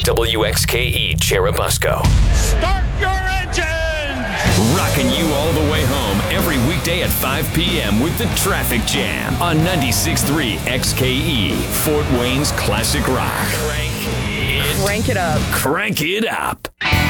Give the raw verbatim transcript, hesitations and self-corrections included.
W X K E Cherubusco. Start your engine! Rocking you all the way home every weekday at five p.m. with the Traffic Jam on ninety-six point three X K E, Fort Wayne's classic rock. Crank it, Crank it up. Crank it up.